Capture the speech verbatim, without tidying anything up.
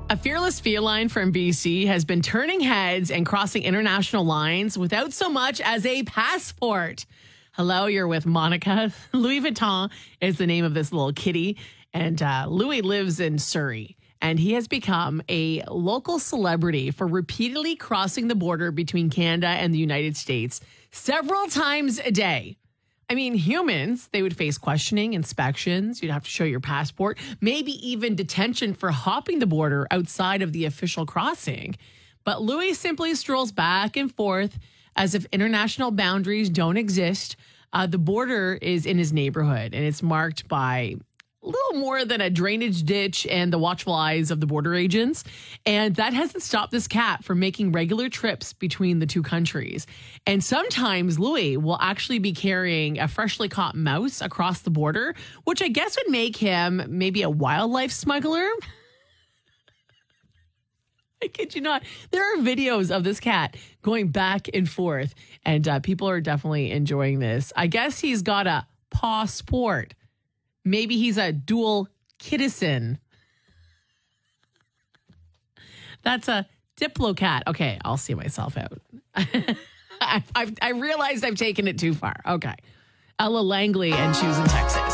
A fearless feline from B C has been turning heads and crossing international lines without so much as a passport. Hello, you're with Monica. Louis Vuitton is the name of this little kitty, and uh, Louis lives in Surrey. And he has become a local celebrity for repeatedly crossing the border between Canada and the United States several times a day. I mean, humans, they would face questioning, inspections. You'd have to show your passport, maybe even detention for hopping the border outside of the official crossing. But Louis simply strolls back and forth as if international boundaries don't exist. Uh, the border is in his neighborhood, and it's marked by a little more than a drainage ditch and the watchful eyes of the border agents. And that hasn't stopped this cat from making regular trips between the two countries. And sometimes Louis will actually be carrying a freshly caught mouse across the border, which I guess would make him maybe a wildlife smuggler. I kid you not. There are videos of this cat going back and forth, and uh, people are definitely enjoying this. I guess he's got a paw sport. Maybe he's a dual citizen. That's a Diplocat. Okay, I'll see myself out. I, I've, I realized I've taken it too far. Okay. Ella Langley and Shoes in Texas.